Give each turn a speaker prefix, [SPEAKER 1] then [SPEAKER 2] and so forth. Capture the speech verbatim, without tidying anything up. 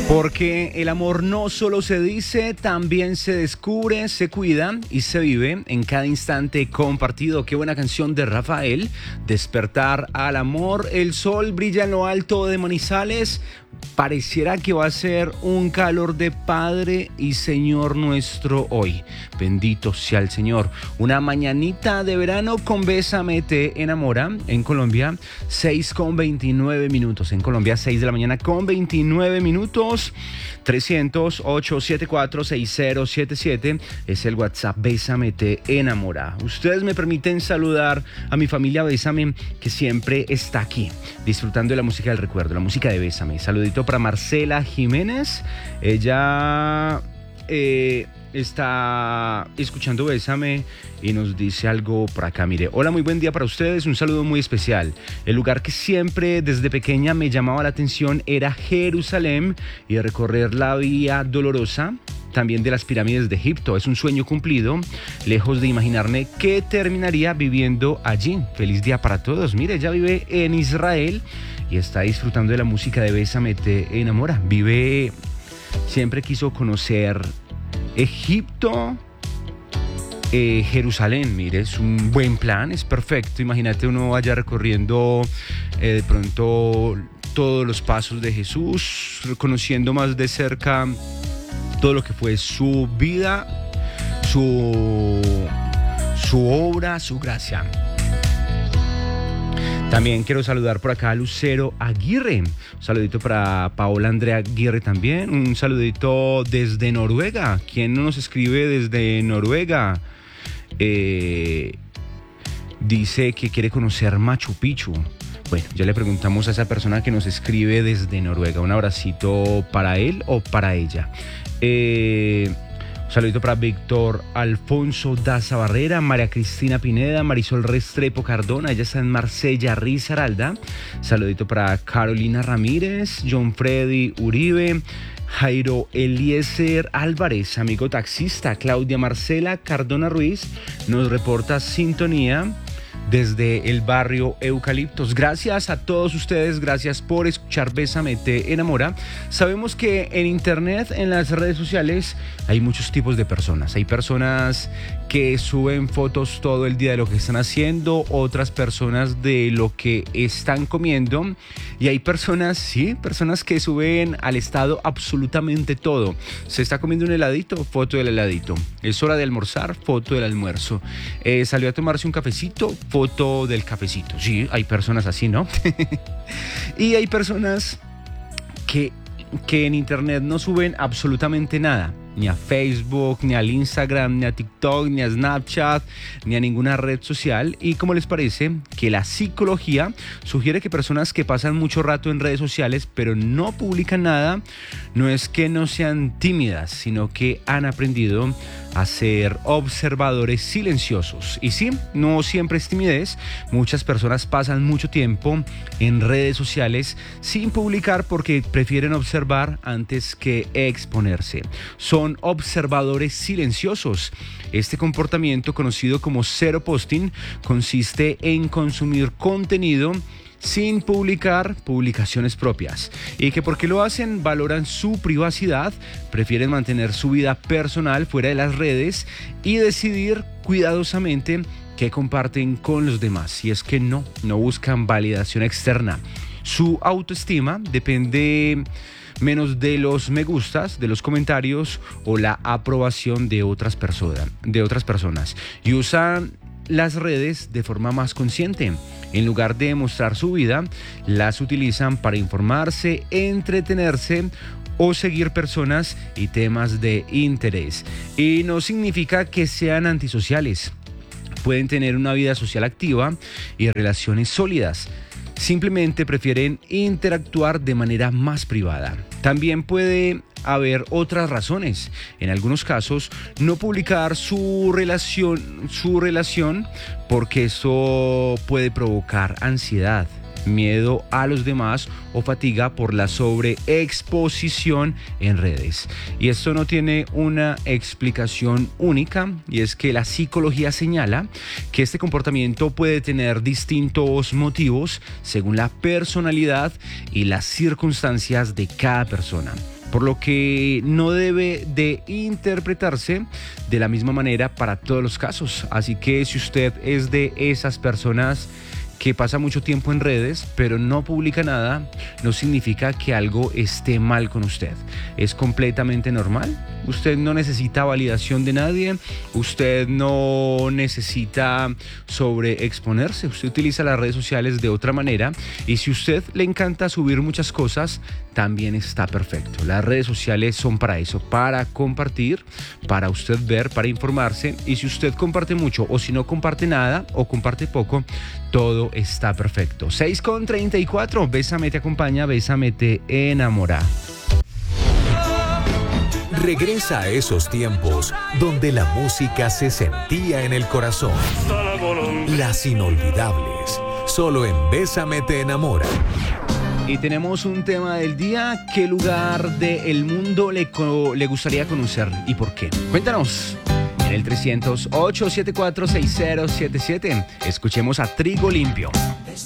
[SPEAKER 1] Porque el amor no solo se dice, también se descubre, se cuida y se vive en cada instante compartido. Qué buena canción de Rafael, Despertar al amor. El sol brilla en lo alto de Manizales. Pareciera que va a ser un calor de Padre y Señor nuestro hoy. Bendito sea el Señor. Una mañanita de verano con Bésame te enamora en Colombia. seis con veintinueve minutos. En Colombia, seis de la mañana con veintinueve minutos. trescientos, ochocientos setenta y cuatro, sesenta setenta y siete es el WhatsApp Bésame te enamora. Ustedes me permiten saludar a mi familia Bésame, que siempre está aquí, disfrutando de la música del recuerdo, la música de Bésame. Saludito para Marcela Jiménez. Ella eh, está escuchando Bésame y nos dice algo por acá. Mire, hola, muy buen día para ustedes, un saludo muy especial. El lugar que siempre desde pequeña me llamaba la atención era Jerusalén, y recorrer la Vía Dolorosa, también de las pirámides de Egipto. Es un sueño cumplido, lejos de imaginarme que terminaría viviendo allí. Feliz día para todos. Mire, ella vive en Israel y está disfrutando de la música de Bésame te enamora. Vive, siempre quiso conocer Egipto, eh, Jerusalén. Mire, es un buen plan, es perfecto. Imagínate uno vaya recorriendo eh, de pronto todos los pasos de Jesús, conociendo más de cerca todo lo que fue su vida, su, su obra, su gracia. También quiero saludar por acá a Lucero Aguirre. Un saludito para Paola Andrea Aguirre también. Un saludito desde Noruega. ¿Quién no nos escribe desde Noruega? Eh, dice que quiere conocer Machu Picchu. Bueno, ya le preguntamos a esa persona que nos escribe desde Noruega. Un abracito para él o para ella. Eh... Un saludito para Víctor Alfonso Daza Barrera, María Cristina Pineda, Marisol Restrepo Cardona, ella está en Marsella, Risaralda. Saludito para Carolina Ramírez, John Freddy Uribe, Jairo Eliezer Álvarez, amigo taxista. Claudia Marcela Cardona Ruiz nos reporta sintonía desde el barrio Eucaliptos. Gracias a todos ustedes, gracias por escuchar Bésame te enamora. Sabemos que en internet, en las redes sociales, hay muchos tipos de personas. Hay personas que suben fotos todo el día de lo que están haciendo, otras personas de lo que están comiendo, y hay personas, sí, personas que suben al estado absolutamente todo. Se está comiendo un heladito, foto del heladito. Es hora de almorzar, foto del almuerzo. Eh, salió a tomarse un cafecito, foto del cafecito. Sí, hay personas así, ¿no? Y hay personas que, que en internet no suben absolutamente nada. Ni a Facebook, ni al Instagram, ni a TikTok, ni a Snapchat, ni a ninguna red social. ¿Y cómo les parece que la psicología sugiere que personas que pasan mucho rato en redes sociales pero no publican nada, no es que no sean tímidas, sino que han aprendido a ser observadores silenciosos? Y sí, no siempre es timidez. Muchas personas pasan mucho tiempo en redes sociales sin publicar porque prefieren observar antes que exponerse. Son observadores silenciosos. Este comportamiento, conocido como zero posting, consiste en consumir contenido sin publicar publicaciones propias, y que porque lo hacen valoran su privacidad, prefieren mantener su vida personal fuera de las redes y decidir cuidadosamente qué comparten con los demás. Y es que no, no buscan validación externa. Su autoestima depende menos de los me gustas, de los comentarios o la aprobación de otras personas, de otras personas, y usan las redes de forma más consciente. En lugar de mostrar su vida, las utilizan para informarse, entretenerse o seguir personas y temas de interés. Y no significa que sean antisociales. Pueden tener una vida social activa y relaciones sólidas. Simplemente prefieren interactuar de manera más privada. También puede haber otras razones. En algunos casos, no publicar su relación, su relación porque eso puede provocar ansiedad, miedo a los demás o fatiga por la sobreexposición en redes. Y esto no tiene una explicación única, y es que la psicología señala que este comportamiento puede tener distintos motivos según la personalidad y las circunstancias de cada persona. por lo que no debe de interpretarse de la misma manera para todos los casos. Así que si usted es de esas personas que pasa mucho tiempo en redes, pero no publica nada, no significa que algo esté mal con usted. Es completamente normal. Usted no necesita validación de nadie. Usted no necesita sobreexponerse. Usted utiliza las redes sociales de otra manera. Y si a usted le encanta subir muchas cosas, también está perfecto. Las redes sociales son para eso, para compartir, para usted ver, para informarse. Y si usted comparte mucho o si no comparte nada o comparte poco, todo está perfecto. seis con treinta y cuatro. Bésame te acompaña, Bésame te enamora.
[SPEAKER 2] Regresa a esos tiempos donde la música se sentía en el corazón. Las inolvidables. Solo en Bésame te enamora.
[SPEAKER 1] Y tenemos un tema del día. ¿Qué lugar del mundo le, co- le gustaría conocer y por qué? Cuéntanos. En el trescientos, ocho siete cuatro, seis cero siete siete. Escuchemos a Trigo Limpio.